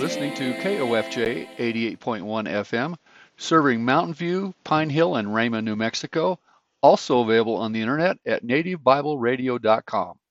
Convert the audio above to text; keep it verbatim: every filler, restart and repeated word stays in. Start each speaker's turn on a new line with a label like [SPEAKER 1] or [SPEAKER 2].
[SPEAKER 1] listening to K O F J eighty-eight point one F M, serving Mountain View, Pine Hill, and Raymond, New Mexico. Also available on the internet at native bible radio dot com.